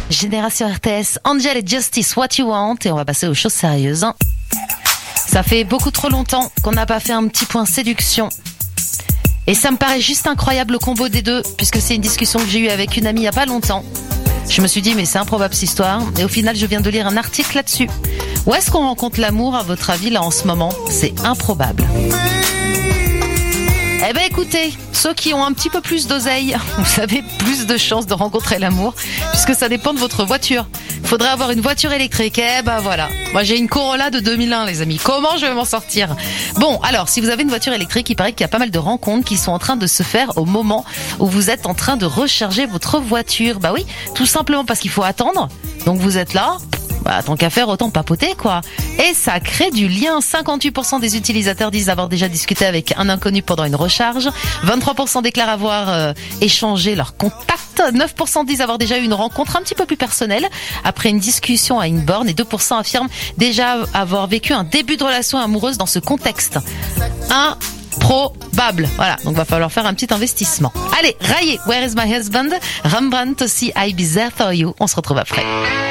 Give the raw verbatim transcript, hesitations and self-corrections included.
Génération R T S, Angel et Justice, What You Want, et on va passer aux choses sérieuses. Ça fait beaucoup trop longtemps qu'on n'a pas fait un petit point séduction. Et ça me paraît juste incroyable le combo des deux, puisque c'est une discussion que j'ai eue avec une amie il y a pas longtemps. Je me suis dit, mais c'est improbable cette histoire. Et au final, je viens de lire un article là-dessus. Où est-ce qu'on rencontre l'amour, à votre avis, là, en ce moment ? C'est improbable. Eh ben écoutez, ceux qui ont un petit peu plus d'oseille, vous avez plus de chances de rencontrer l'amour, puisque ça dépend de votre voiture. Il faudrait avoir une voiture électrique. Eh ben voilà. Moi j'ai une Corolla de deux mille un, les amis. Comment je vais m'en sortir ? Bon, alors si vous avez une voiture électrique, il paraît qu'il y a pas mal de rencontres qui sont en train de se faire au moment où vous êtes en train de recharger votre voiture. Bah oui, tout simplement parce qu'il faut attendre. Donc vous êtes là. Bah, tant qu'à faire, autant papoter, quoi. Et ça crée du lien. cinquante-huit pour cent des utilisateurs disent avoir déjà discuté avec un inconnu pendant une recharge. vingt-trois pour cent déclarent avoir euh, échangé leur contact. neuf pour cent disent avoir déjà eu une rencontre un petit peu plus personnelle après une discussion à une borne. Et deux pour cent affirment déjà avoir vécu un début de relation amoureuse dans ce contexte. Improbable. Voilà, donc va falloir faire un petit investissement. Allez, raillez Where is my husband ? Rembrandt aussi, I be there for you. On se retrouve après.